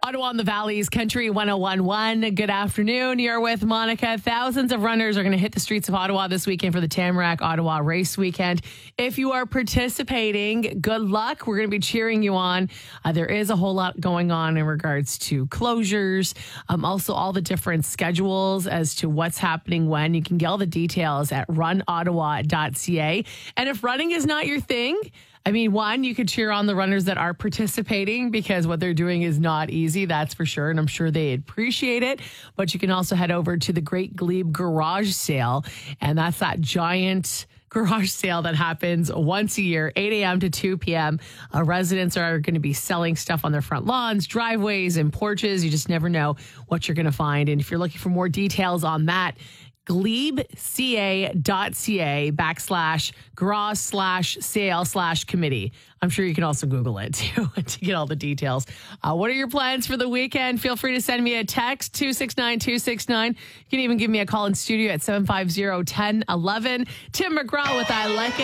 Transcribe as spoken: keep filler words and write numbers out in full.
Ottawa and the Valley's Country one oh one point one. Good afternoon. You're with Monica. Thousands of runners are going to hit the streets of Ottawa this weekend for the Tamarack Ottawa Race Weekend. If you are participating, good luck. We're going to be cheering you on. Uh, there is a whole lot going on in regards to closures, um, also all the different schedules as to what's happening when. You can get all the details at run ottawa dot c a. And if running is not your thing, I mean, one, you could cheer on the runners that are participating because what they're doing is not easy, that's for sure, and I'm sure they appreciate it. But you can also head over to the Great Glebe Garage Sale, and that's that giant garage sale that happens once a year, eight a.m. to two p.m. Uh, residents are going to be selling stuff on their front lawns, driveways, and porches. You just never know what you're going to find. And if you're looking for more details on that, glebeca.ca backslash garage slash sale slash committee. I'm sure you can also Google it too to get all the details. Uh, what are your plans for the weekend? Feel free to send me a text, two six nine two six nine. You can even give me a call in studio at seven five zero, one zero one one. Tim McGraw with I Like It.